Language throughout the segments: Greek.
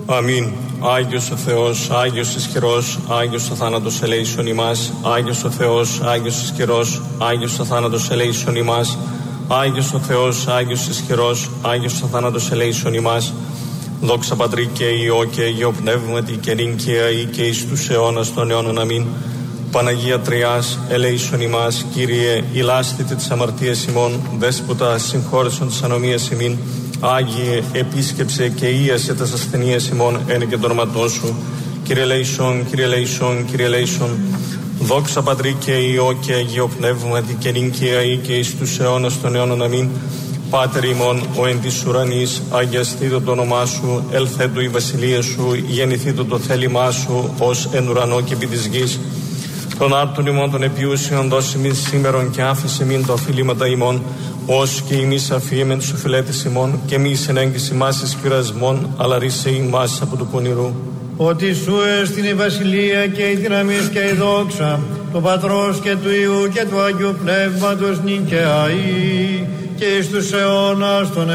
Αμήν. Άγιος ο Θεός, Άγιος ισχυρός, Άγιος ο θάνατος ελέησον ημάς. Άγιος ο Θεός, Άγιος ισχυρός, Άγιος ο θάνατος ελέησον ημάς. Άγιος ο Θεός, Άγιος ισχυρός, Άγιος ο θάνατος ελέησον ημάς. Δόξα Πατρί και Υιό και Αγίο Πνεύματι και νυν και αεί και εις τους αιώνας των αιώνων. Αμήν. Παναγία Τριάς, ελέησον ημάς. Κύριε, ηλάστητε τις αμαρτίες ημών. Δέσποτα, συγχώρεσον τις ανομίες ημίν. Άγιε, επίσκεψε και ίασε τας ασθενείας ημών εν και το όνοματό σου. Κύριε ελέησον, Κύριε ελέησον, Κύριε ελέησον. Δόξα Πατρί και Υιό και Αγίο Πνεύματι και νυν και αεί και εις τους αιώνας των αιώνων. Αμήν. Πάτερ ημών, ο εν της ουρανής, αγιαστήτω το όνομά σου, ελθέτω η βασιλεία σου, γεννηθήτω το θέλημά σου, ως εν ουρανό και επί της γης. Τον άρτον ημών των επιούσιων δώσει μην σήμερον και άφησε μην τα οφειλήματα ημών, ως και ημείς αφιέμεν τους οφειλέτες ημών, και μη συνέγγιση μας εις πειρασμών, αλλά ρίσε ημάς από του πονηρού. Ότι σου εστιν η βασιλεία και η δύναμις και η δόξα, του Πατρός και του Υιού και του Αγίου Πνεύματος νυν και αεί, και εις τους αιώνας των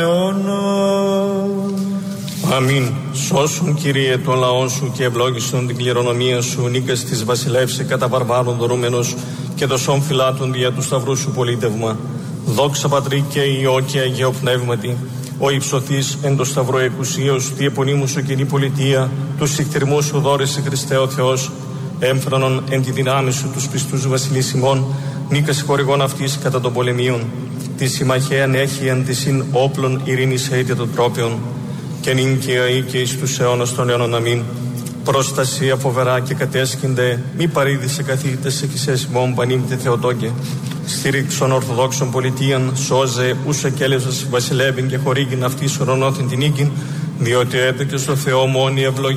αιώνων. Αμήν. Σώσον, Κύριε, τον λαό σου και ευλόγησον την κληρονομία σου, νίκας της βασιλεύσε κατά βαρβάρων δωρούμενος και δοσών φυλάτων δια του σταυρού σου πολίτευμα. Δόξα Πατρί και Υιό και Αγίο Πνεύματι, ο υψωθής εν το σταυρό εκουσίως, τη επωνύμου σου κοινή πολιτεία, τους συχτηρμούς σου δώρεσαι Χριστέ ο Θεός, έμφρανον εν τη δυνάμει σου τους πιστούς βασιλείς ημών, νίκας χορηγών αυτής κατά των πολεμίων, τη συμμαχαίαν έχει εν τη συν όπλων ειρήνης αίτια των τρόπαιων, και νυν και αεί και εις τους αιώνας των αιώνων. Αμήν. Προστασία φοβερά και κατέσχυνται, μη παρήδησε καθήκητες εκεισές ημών πανήμητε Θεοτόκε. Στήριξον Ορθοδόξων πολιτείαν, σώζε ούσα κέλεσας βασιλεύειν και χορήγην αυτής ορονόθεν την οίκην, διότι έτεκε στο Θεό μόνη ευλογία.